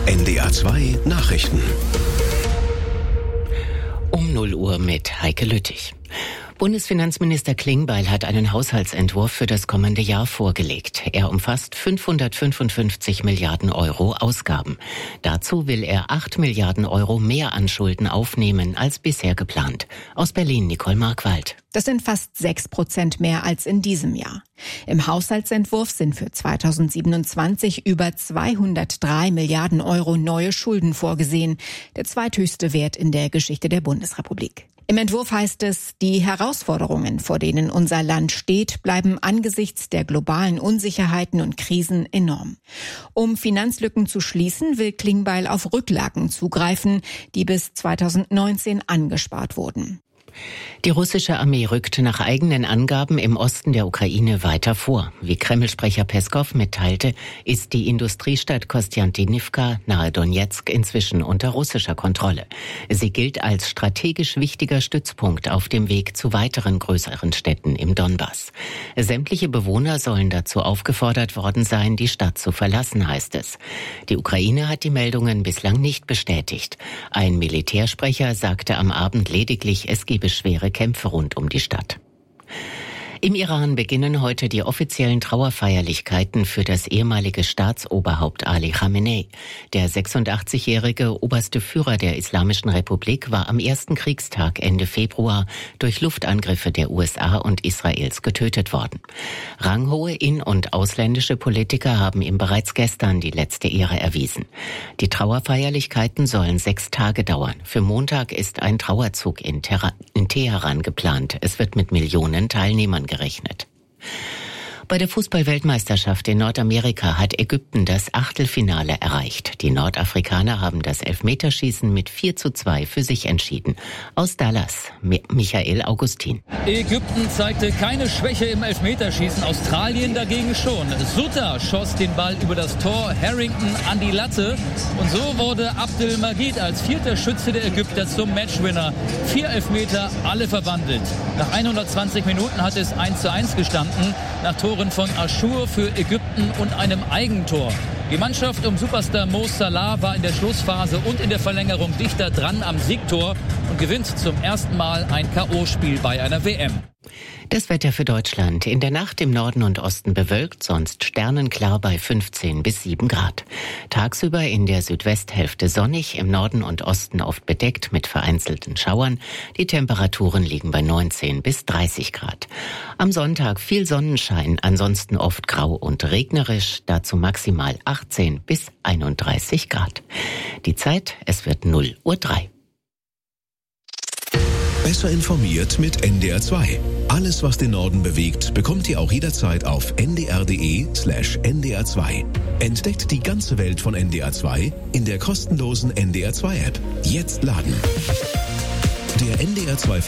NDR 2 Nachrichten. Um 0 Uhr mit Heike Lüttich. Bundesfinanzminister Klingbeil hat einen Haushaltsentwurf für das kommende Jahr vorgelegt. Er umfasst 555 Milliarden Euro Ausgaben. Dazu will er 8 Milliarden Euro mehr an Schulden aufnehmen als bisher geplant. Aus Berlin Nicole Markwald. Das sind fast 6% mehr als in diesem Jahr. Im Haushaltsentwurf sind für 2027 über 203 Milliarden Euro neue Schulden vorgesehen. Der zweithöchste Wert in der Geschichte der Bundesrepublik. Im Entwurf heißt es, die Herausforderungen, vor denen unser Land steht, bleiben angesichts der globalen Unsicherheiten und Krisen enorm. Um Finanzlücken zu schließen, will Klingbeil auf Rücklagen zugreifen, die bis 2019 angespart wurden. Die russische Armee rückt nach eigenen Angaben im Osten der Ukraine weiter vor. Wie Kreml-Sprecher Peskow mitteilte, ist die Industriestadt Kostjantinivka nahe Donezk inzwischen unter russischer Kontrolle. Sie gilt als strategisch wichtiger Stützpunkt auf dem Weg zu weiteren größeren Städten im Donbass. Sämtliche Bewohner sollen dazu aufgefordert worden sein, die Stadt zu verlassen, heißt es. Die Ukraine hat die Meldungen bislang nicht bestätigt. Ein Militärsprecher sagte am Abend lediglich, es gebe schwere Kämpfe rund um die Stadt. Im Iran beginnen heute die offiziellen Trauerfeierlichkeiten für das ehemalige Staatsoberhaupt Ali Khamenei. Der 86-jährige oberste Führer der Islamischen Republik war am ersten Kriegstag Ende Februar durch Luftangriffe der USA und Israels getötet worden. Ranghohe in- und ausländische Politiker haben ihm bereits gestern die letzte Ehre erwiesen. Die Trauerfeierlichkeiten sollen 6 Tage dauern. Für Montag ist ein Trauerzug in Teheran geplant. Es wird mit Millionen Teilnehmern gerechnet. Bei der Fußball-Weltmeisterschaft in Nordamerika hat Ägypten das Achtelfinale erreicht. Die Nordafrikaner haben das Elfmeterschießen mit 4:2 für sich entschieden. Aus Dallas, Michael Augustin. Ägypten zeigte keine Schwäche im Elfmeterschießen, Australien dagegen schon. Sutter schoss den Ball über das Tor, Harrington an die Latte. Und so wurde Abdelmajid als 4. Schütze der Ägypter zum Matchwinner. 4 Elfmeter, alle verwandelt. Nach 120 Minuten hat es 1:1 gestanden, nach Toren von Aschur für Ägypten und einem Eigentor. Die Mannschaft um Superstar Mo Salah war in der Schlussphase und in der Verlängerung dichter dran am Siegtor und gewinnt zum ersten Mal ein K.O.-Spiel bei einer WM. Das Wetter für Deutschland. In der Nacht im Norden und Osten bewölkt, sonst sternenklar bei 15 bis 7 Grad. Tagsüber in der Südwesthälfte sonnig, im Norden und Osten oft bedeckt mit vereinzelten Schauern. Die Temperaturen liegen bei 19 bis 30 Grad. Am Sonntag viel Sonnenschein, ansonsten oft grau und regnerisch, dazu maximal 18 bis 31 Grad. Die Zeit, es wird 0:03 Uhr. Besser informiert mit NDR 2. Alles, was den Norden bewegt, bekommt ihr auch jederzeit auf ndr.de/NDR 2. Entdeckt die ganze Welt von NDR 2 in der kostenlosen NDR 2 App. Jetzt laden. Der NDR 2